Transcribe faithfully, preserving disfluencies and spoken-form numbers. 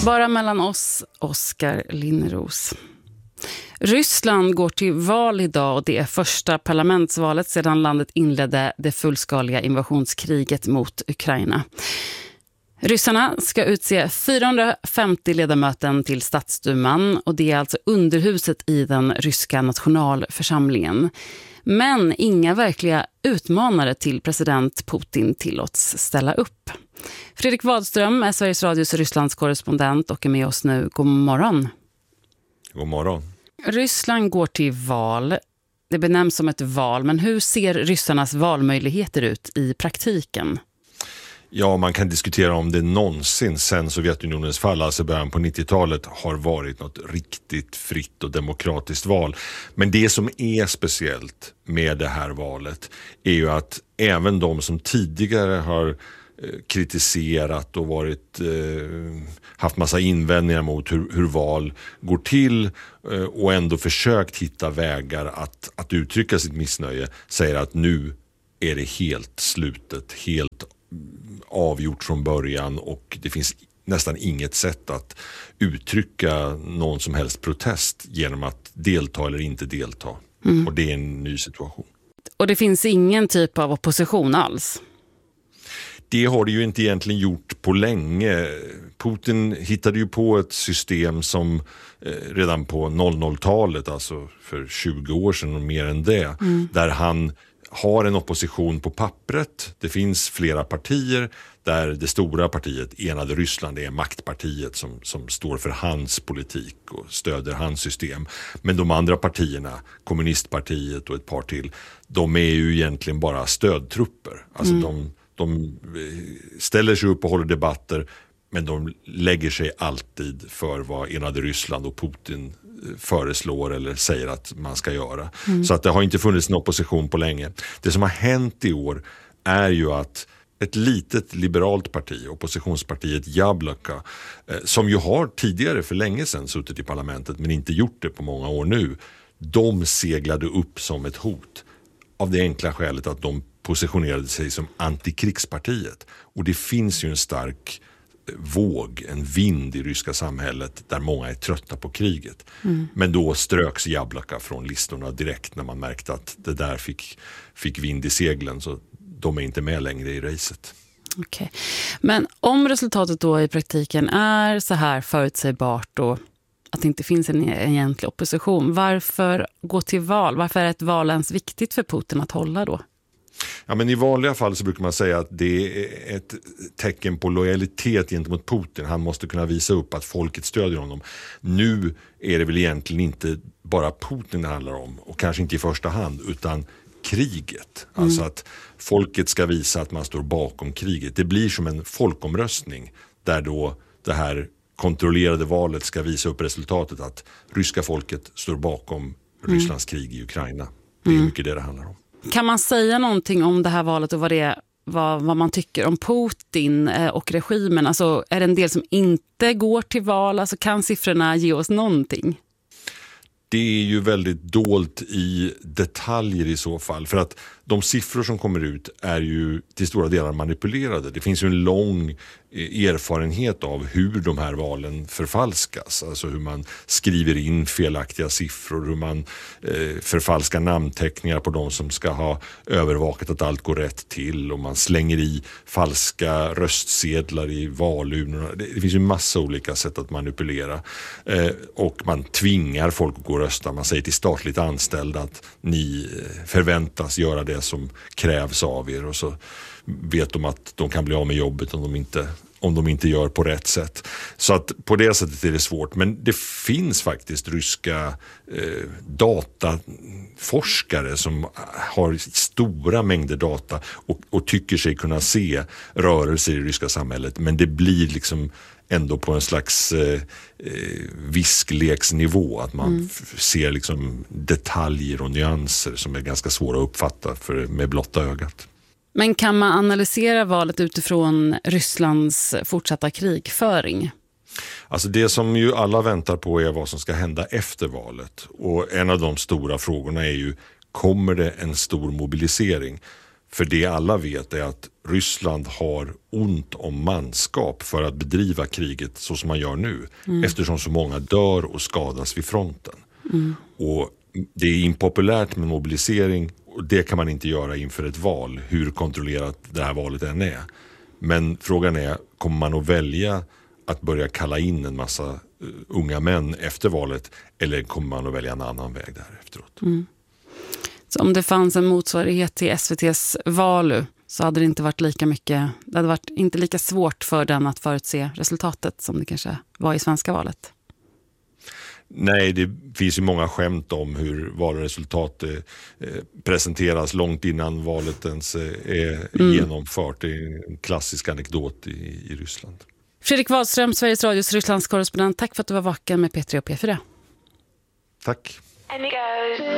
Bara mellan oss, Oskar Linnros. Ryssland går till val idag och det är första parlamentsvalet sedan landet inledde det fullskaliga invasionskriget mot Ukraina. Ryssarna ska utse fyrahundrafemtio ledamöter till statsduman och det är alltså underhuset i den ryska nationalförsamlingen. Men inga verkliga utmanare till president Putin tillåts ställa upp. Fredrik Wadström är Sveriges Radios Rysslands korrespondent och är med oss nu. God morgon. God morgon. Ryssland går till val. Det benämns som ett val, men hur ser ryssarnas valmöjligheter ut i praktiken? Ja, man kan diskutera om det någonsin sedan Sovjetunionens fall, alltså början på nittiotalet, har varit något riktigt fritt och demokratiskt val. Men det som är speciellt med det här valet är ju att även de som tidigare har kritiserat och varit, eh, haft massa invändningar mot hur, hur val går till eh, och ändå försökt hitta vägar att, att uttrycka sitt missnöje, säger att nu är det helt slutet, helt avgjort från början och det finns nästan inget sätt att uttrycka någon som helst protest genom att delta eller inte delta. Mm. Och det är en ny situation. Och det finns ingen typ av opposition alls? Det har det ju inte egentligen gjort på länge. Putin hittade ju på ett system som eh, redan på noll noll-talet, alltså för tjugo år sedan och mer än det, mm. där han har en opposition på pappret. Det finns flera partier där det stora partiet, Enade Ryssland, är maktpartiet som, som står för hans politik och stöder hans system. Men de andra partierna, kommunistpartiet och ett par till, de är ju egentligen bara stödtrupper. Alltså mm. de De ställer sig upp och håller debatter, men de lägger sig alltid för vad Enade Ryssland och Putin föreslår eller säger att man ska göra. Mm. Så att det har inte funnits en opposition på länge. Det som har hänt i år är ju att ett litet liberalt parti, oppositionspartiet Jabloko, som ju har tidigare för länge sedan suttit i parlamentet men inte gjort det på många år nu, de seglade upp som ett hot av det enkla skälet att de positionerade sig som antikrigspartiet. Och det finns ju en stark våg, en vind i ryska samhället där många är trötta på kriget. Mm. Men då ströks Jabloko från listorna direkt när man märkte att det där fick, fick vind i seglen, så de är inte med längre i racet. Okej. Men om resultatet då i praktiken är så här förutsägbart och att det inte finns en egentlig opposition, varför gå till val? Varför är ett val ens viktigt för Putin att hålla då? Ja, men i vanliga fall så brukar man säga att det är ett tecken på lojalitet gentemot Putin. Han måste kunna visa upp att folket stödjer honom. Nu är det väl egentligen inte bara Putin det handlar om, och kanske inte i första hand, utan kriget. Mm. Alltså att folket ska visa att man står bakom kriget. Det blir som en folkomröstning där då det här kontrollerade valet ska visa upp resultatet att ryska folket står bakom mm. Rysslands krig i Ukraina. Det är mm. mycket det det handlar om. Kan man säga någonting om det här valet och vad, det, vad, vad man tycker om Putin och regimen? Alltså, är det en del som inte går till val? Alltså, kan siffrorna ge oss någonting? Det är ju väldigt dolt i detaljer i så fall. För att de siffror som kommer ut är ju till stora delar manipulerade. Det finns ju en lång erfarenhet av hur de här valen förfalskas. Alltså hur man skriver in felaktiga siffror, hur man eh, förfalskar namnteckningar på de som ska ha övervakat att allt går rätt till, och man slänger i falska röstsedlar i valurnorna. Det, det finns ju massa olika sätt att manipulera. Eh, och man tvingar folk att gå och rösta. Man säger till statligt anställda att ni förväntas göra det som krävs av er, och så vet de att de kan bli av med jobbet om de inte, om de inte gör på rätt sätt. Så att på det sättet är det svårt. Men det finns faktiskt ryska eh, dataforskare som har stora mängder data och, och tycker sig kunna se rörelser i det ryska samhället. Men det blir liksom ändå på en slags eh, viskleksnivå, att man mm. f- ser liksom detaljer och nyanser som är ganska svåra att uppfatta för, med blotta ögat. Men kan man analysera valet utifrån Rysslands fortsatta krigföring? Alltså det som ju alla väntar på är vad som ska hända efter valet. Och en av de stora frågorna är ju, kommer det en stor mobilisering? För det alla vet är att Ryssland har ont om manskap för att bedriva kriget så som man gör nu. Mm. Eftersom så många dör och skadas vid fronten. Mm. Och det är impopulärt med mobilisering och det kan man inte göra inför ett val, hur kontrollerat det här valet än är. Men frågan är, kommer man att välja att börja kalla in en massa uh, unga män efter valet eller kommer man att välja en annan väg där efteråt? Mm. Så om det fanns en motsvarighet till S V T:s Valu så hade det inte varit lika mycket, det hade varit inte lika svårt för den att förutse resultatet som det kanske var i svenska valet? Nej, det finns ju många skämt om hur valresultatet eh, presenteras långt innan valet ens eh, är mm. genomfört. Det är en klassisk anekdot i, i Ryssland. Fredrik Wahlström, Sveriges Radios Rysslands korrespondent. Tack för att du var vaken med P tre och P fyra. Tack.